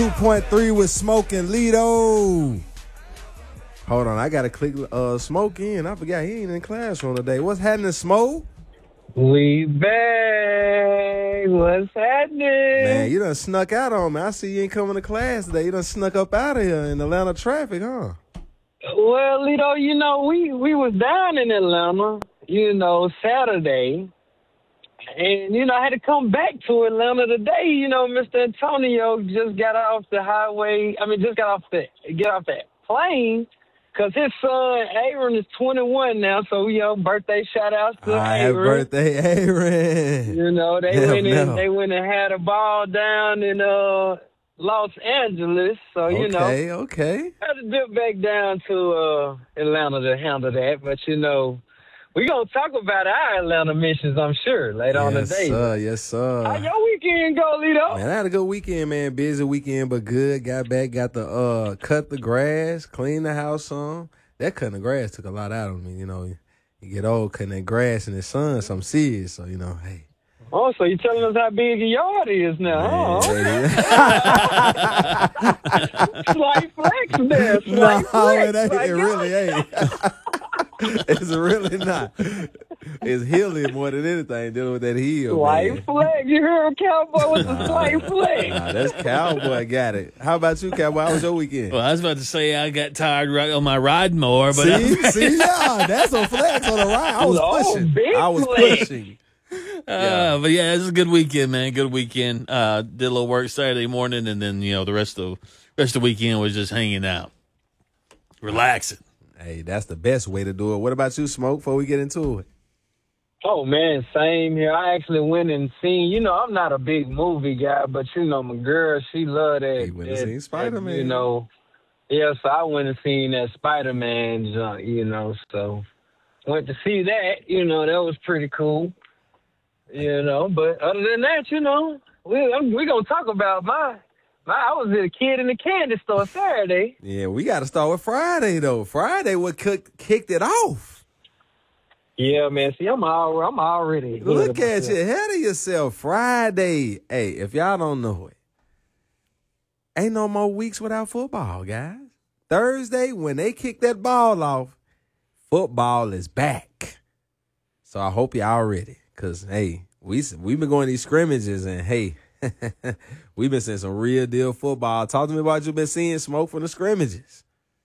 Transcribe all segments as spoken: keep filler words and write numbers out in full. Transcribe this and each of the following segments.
point three with Smoke and Lido. Hold on, I got to click uh, Smoke in. I forgot he ain't in classroom today. What's happening, Smoke? We back. What's happening? Man, you done snuck out on me. I see you ain't coming to class today. You done snuck up out of here in Atlanta traffic, huh? Well, Lido, you know, we, we was down in Atlanta, you know, Saturday. And, you know, I had to come back to Atlanta today. You know, Mister Antonio just got off the highway. I mean, just got off the, get off that plane. Because his son, Aaron, is twenty-one now, so, you know, birthday shout-outs to ah, Aaron. Happy birthday, Aaron. You know, they Hell went in, no. they went and had a ball down in uh, Los Angeles, so, you know. Okay, okay. I had to dip back down to uh, Atlanta to handle that, but, you know, we're going to talk about our Atlanta missions, I'm sure, later yes, on today. Yes, sir. Yes, sir. How your weekend go, Lido? Man, I had a good weekend, man. Busy weekend, but good. Got back, got the uh, cut the grass, clean the house some. That cutting the grass took a lot out of me, you know. You get old cutting that grass in the sun, something serious. So, you know, hey. Oh, so you telling us how big your yard is now, man, huh? Hey. Slight flex there. Slight no, flex. it, ain't, My it really ain't. It's really not. It's healing more than anything, dealing with that heel, Slight man. flex. You hear him, Cowboy, with the slight flex. Nah, that's Cowboy got it. How about you, Cowboy? How was your weekend? Well, I was about to say I got tired right on my ride more, but see, see, yeah, that's a flex on the ride. I was Oh, pushing. big I was flex. pushing. Uh, Yeah. but yeah, it was a good weekend, man. Good weekend. Uh, did a little work Saturday morning, and then you know the rest of rest of the weekend was just hanging out, relaxing. Hey, that's the best way to do it. What about you, Smoke, before we get into it? Oh, man, same here. I actually went and seen, you know, I'm not a big movie guy, but, you know, my girl, she loved that. He went and that- seen Spider-Man. that, You know, yeah, so I went and seen that Spider-Man junk, you know, so went to see that, you know, that was pretty cool, you know, but other than that, you know, we're we we going to talk about my, my, I was a kid in the candy store Saturday. Yeah, we got to start with Friday, though. Friday, what cooked, kicked it off. Yeah, man, see, I'm, all, I'm already ahead Look of at myself. you, ahead of yourself. Friday. Hey, if y'all don't know it, ain't no more weeks without football, guys. Thursday, when they kick that ball off, football is back. So I hope y'all ready. Because, hey, we, we've been going to these scrimmages, and, hey, we've been seeing some real deal football. Talk to me about what you've been seeing, Smoke, from the scrimmages.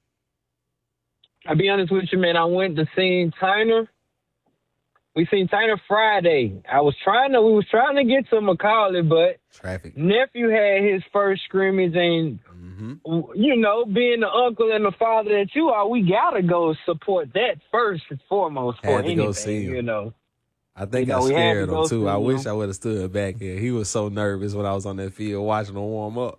I'll be honest with you, man. I went to see Tyner. We seen Tyner Friday. I was trying to, we was trying to get to Macaulay, but Traffic. nephew had his first scrimmage, and Mm-hmm. you know, being the uncle and the father that you are, we gotta go support that first and foremost for Had to anything. go see him. You know, I think You know, I we had scared to him, go too. see I wish him. I would have stood back here. He was so nervous when I was on that field watching him warm up.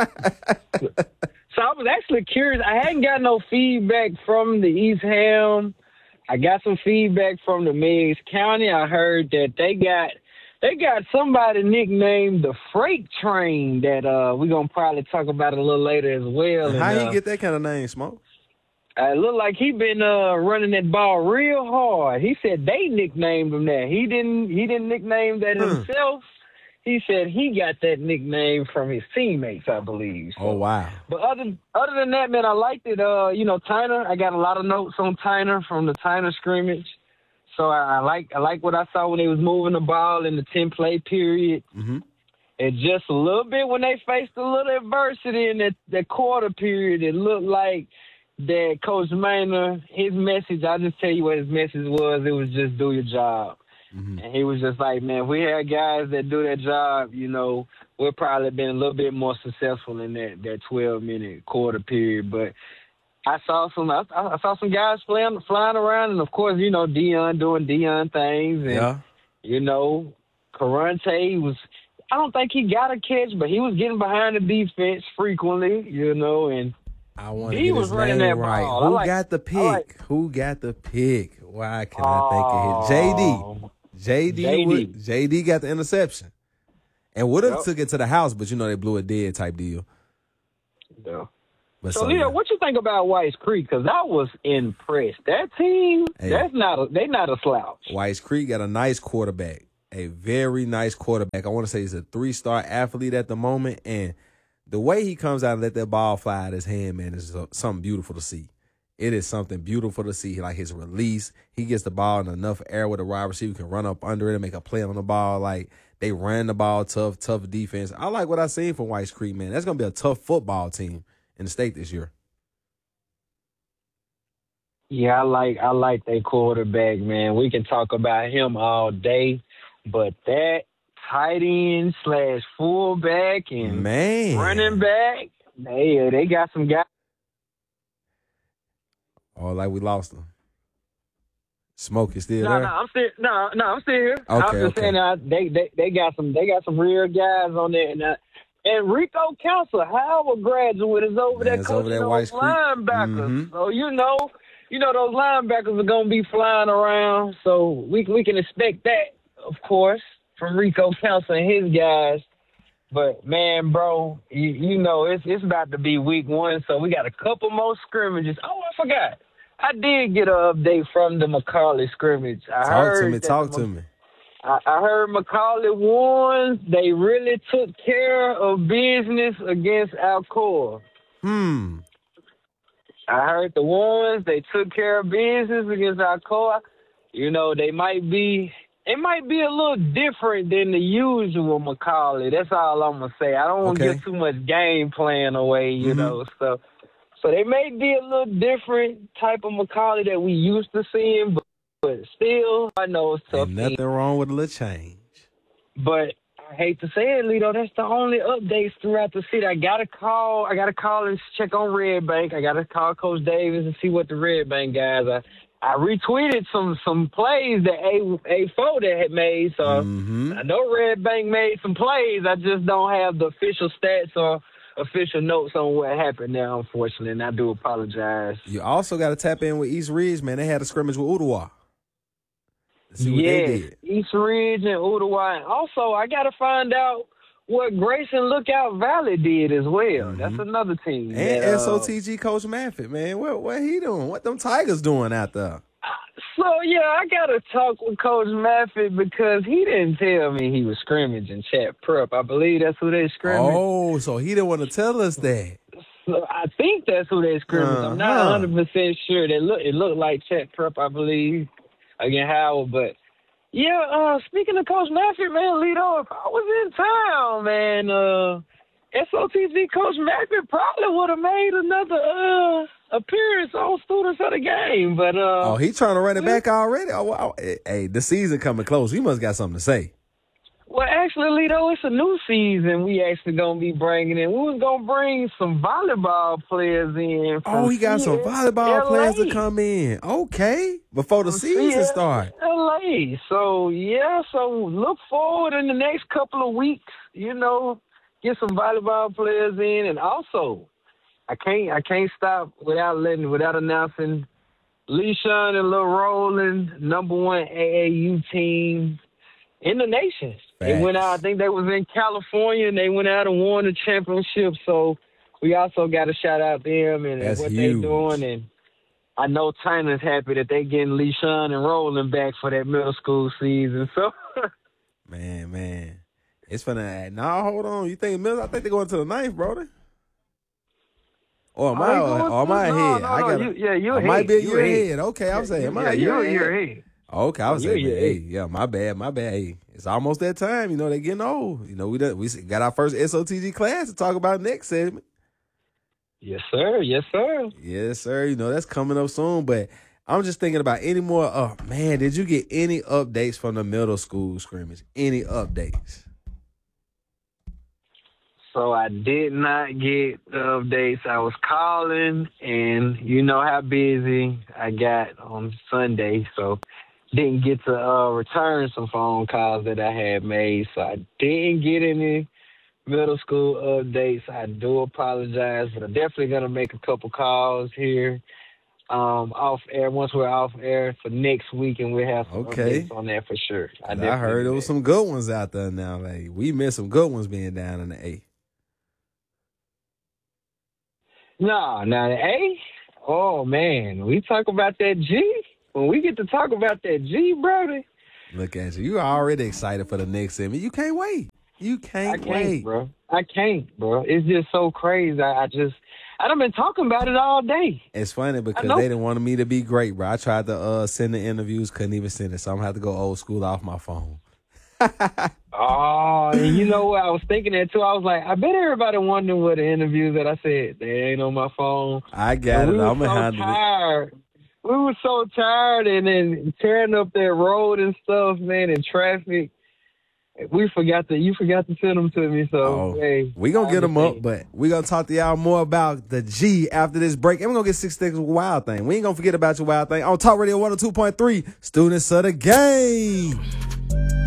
so I was actually curious. I hadn't got no feedback from the East Ham. I got some feedback from the Meigs County. I heard that they got they got somebody nicknamed the Freight Train that uh we're gonna probably talk about a little later as well. How and, he uh, get that kind of name, Smoke? Uh, it looked like he been uh, running that ball real hard. He said they nicknamed him that. He didn't. He didn't nickname that Hmm. himself. He said he got that nickname from his teammates, I believe. So. Oh, wow. But other other than that, man, I liked it. Uh, you know, Tyner. I got a lot of notes on Tyner from the Tyner scrimmage. So I, I like I like what I saw when they was moving the ball in the ten play period. Mm-hmm. And just a little bit when they faced a little adversity in that, that quarter period, it looked like that Coach Maynard, his message, I'll just tell you what his message was. It was just do your job. Mm-hmm. And he was just like, man, if we had guys that do their job, you know, we'd probably been a little bit more successful in that, that twelve-minute quarter period. But I saw some I, I saw some guys flying, flying around, and, of course, you know, Dion doing Dion things. And, Yeah. you know, Karante was – I don't think he got a catch, but he was getting behind the defense frequently, you know, and – I want to He get was his running name that right. ball. I Who like- got the pick? I like- Who got the pick? Why can I think of it? J D. J D. J D. would- J D got the interception. And would have Yep. took it to the house, but you know they blew it dead type deal. Yeah. But So, so, Leo, yeah. what you think about White's Creek? Because I was impressed. That team, Hey. that's not a, they not a slouch. Whites Creek got a nice quarterback, a very nice quarterback. I want to say he's a three-star athlete at the moment, and the way he comes out and let that ball fly out his hand, man, is something beautiful to see. It is something beautiful to see. Like his release, he gets the ball in enough air where the wide receiver can run up under it and make a play on the ball. Like they ran the ball tough, tough defense. I like what I seen from Whites Creek, man. That's gonna be a tough football team in the state this year. Yeah, I like I like that quarterback, man. We can talk about him all day, but that tight end slash fullback and man. running back, they they got some guys. Oh, like we lost him. Smoke is still no, there. No, I'm still no, no, I'm still here. Okay, I'm just okay. saying, uh, they, they they got some they got some real guys on there, and uh, and Rico Council, Howard graduate, is over Man, there it's coaching over there, those Whites Creek. linebackers. Mhm. So you know, you know those linebackers are gonna be flying around. So we we can expect that, of course, from Rico Council and his guys. But man, bro, you, you know it's it's about to be week one, so we got a couple more scrimmages. Oh, I forgot. I did get an update from the McCarley scrimmage. I Talk heard to me, that talk the, to me. I, I heard McCarley won. They really took care of business against Alcoa. Hmm. I heard the ones they took care of business against Alcoa. You know, they might be it might be a little different than the usual McCarley. That's all I'm gonna say. I don't want to Okay. give too much game plan away, you Mhm. know. So, so they may be a little different type of McCarley that we used to seeing, but, but still, I know it's tough. Ain't nothing wrong with a little change. But I hate to say it, Lito, that's the only updates throughout the city. I gotta call. I gotta call and check on Red Bank. I gotta call Coach Davis and see what the Red Bank guys are. I retweeted some some plays that A A four that had made, so Mhm. I know Red Bank made some plays. I just don't have the official stats or official notes on what happened there, unfortunately, and I do apologize. You also got to tap in with East Ridge, man. They had a scrimmage with Ottawa. Let's see what they Yes, did. East Ridge and Ottawa. And also, I got to find out what Grayson Lookout Valley did as well. Mhm. That's another team. And that, uh, S O T G coach Manford, man. What what he doing? What them Tigers doing out there? So, yeah, I got to talk with Coach Maffey because he didn't tell me he was scrimmaging Chat Prep. I believe that's who they scrimmage. Oh, so he didn't want to tell us that. So I think that's who they scrimmage. I'm not Uh-huh. one hundred percent sure. They look, it looked like Chat Prep, I believe, against Howard. But, yeah, uh, speaking of Coach Maffey, man, Lito, if I was in town, man, uh, S O T G Coach Maffey probably would have made another uh, appearance on Students of the Game. But, uh, Oh, he trying to run it back already? Oh, wow. Hey, the season coming close. He must got something to say. well, actually, Lito, it's a new season we actually going to be bringing in. We was going to bring some volleyball players in. From Oh, he got some volleyball L A. players to come in. Okay. Before the From season Seattle, start. L A. So, yeah, so look forward in the next couple of weeks, you know, get some volleyball players in. And also, I can't I can't stop without letting without announcing Leishan and Lil Roland, number one A A U team in the nation. They went out, I think they was in California, and they went out and won the championship. So we also got to shout out them and That's what huge. they doing. And I know Tyner's happy that they getting Leishan and Roland back for that middle school season. So Man, man. It's finna. No, hold on. You think Mills? I think they're going to the ninth, brother. Or am I? Oh, you going Or am I to- no, ahead? no, I no, got. you- yeah, you I might be a ahead. You year ahead. ahead. Okay, I'm saying, am I yeah, a year you're, ahead? you're ahead. Okay, I was You're saying, a year hey, ahead. yeah, my bad, my bad. Hey, it's almost that time. You know, they getting old. You know, we done, we got our first S O T G class to talk about next segment. Yes, sir. Yes, sir. Yes, sir. You know, that's coming up soon. But I'm just thinking about any more. Oh, man, did you get any updates from the middle school scrimmage? Any updates? So I did not get the updates. I was calling, and you know how busy I got on Sunday, so didn't get to uh, return some phone calls that I had made. So I didn't get any middle school updates. I do apologize, but I'm definitely going to make a couple calls here um, off air, once we're off air for next week, and we'll have some Okay. updates on that for sure. I, I definitely heard do there was that. some good ones out there now. Like, we missed some good ones being down in the A. No, now the A, oh man, we talk about that G. When we get to talk about that G, brother, Look at you. You already excited for the next segment. You can't wait. You can't, I can't, wait. bro. I can't, bro. It's just so crazy. I, I just, I done been talking about it all day. It's funny because know. they didn't want me to be great, bro. I tried to uh, send the interviews, couldn't even send it, so I'm gonna have to go old school off my phone. Oh, and you know what? I was thinking that too. I was like, I bet everybody wondering what the interviews that I said. They ain't on my phone. I got And it. we I'm were gonna so handle it. tired. We were so tired, and then tearing up that road and stuff, man, and traffic. We forgot to. You forgot to send them to me. So Oh, hey, we gonna I get them up, understand. but we gonna talk to y'all more about the G after this break, and we gonna get six sticks with Wild Thing. We ain't gonna forget about your Wild Thing on Talk Radio one oh two point three, students of the game.